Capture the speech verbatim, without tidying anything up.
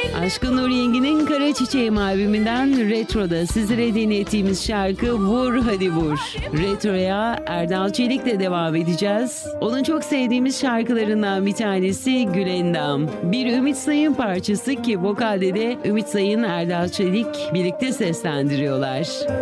Aşkın Nur Yengi'nin Kara Çiçeğim albümünden Retro'da sizlere dinlettiğimiz şarkı Vur Hadi Vur. Retro'ya Erdal Çelik'le devam edeceğiz. Onun çok sevdiğimiz şarkılarından bir tanesi Gülendam. Bir Ümit Sayın parçası ki vokalde de Ümit Sayın, Erdal Çelik birlikte seslendiriyorlar.